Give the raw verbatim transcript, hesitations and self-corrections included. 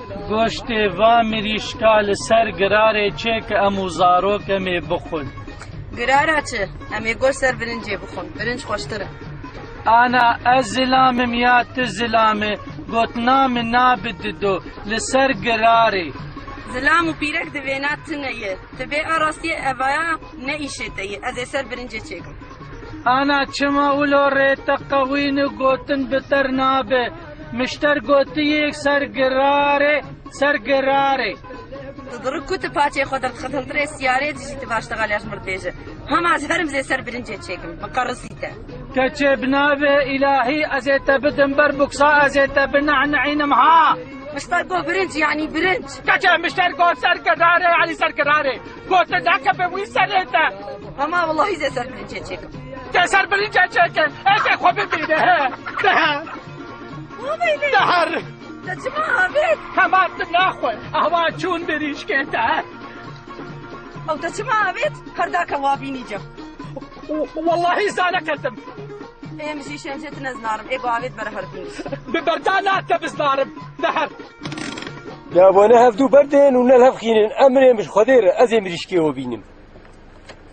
گۆشتێ وا مریشکا لەسەر گرارێ چێ کە ئەموو زارۆکەمێ بخۆن. گرارە چێ؟ ئەمێ گۆشت سەر برنجێ بخۆن، برنج خۆشترە. ئانا ئەس زلامم یا تو زلامێ گوتنا من نابددۆ لەسەر گرارێ. زلام و پیرەک دەوێنات تنەیە، دەبێ ئاڕاستیە ئەڤایە نەئیشێتەیە، ئەزێ سەر برنجێ چێکم. ئانا چما ولۆ ڕێتە قەوین و گوتن بتەر نابێ، مشتەر گوتیەک سەر گرارێ سەر گرارێ. دڕک کوتە پاچێ خۆ دەرخەتەنترێ سیارێ دژیتە باشتەغالیاش مردێژە. هەماز هەرم زێ سەر برنجێ چێکم، بەقەڕسیتە. کەچێ بنابێ ئیلاهی ئەزێتە بدم بەر بوکسا ئەزێتە بنەعنەعینم ها. مشتەر گۆ برنج یعنی برنج. کەچێ مشتەر گۆ سەر گرارێ علی سەر گرارێ. گۆتە داکە بێ وی سەرێتە. هەما وەڵڵاهی زێ سەر برنجێ چێکم. تێ سەر برنجێ چێکم. ئێکێ خۆ ببینێ هێ. دەهە. دەهەر. دەچما ئابێت. هەماتم ناخۆی. ئەوا چوون بریشکێتە. ئەو دەچما ئابێت هەرداکە وابینیجە. واللهی زانەکەتم. ئێمەشی شێنجێت نەزنارم ئێگۆ ئاوێت بەرە هەربین. ببەردا ناتە بزنارم. دەهەر. دابۆنە هەفتوو بەردێن و نەل هەفخینن ئەمرێ مش خۆدێرە ئەزێ مریشکێوە بینم.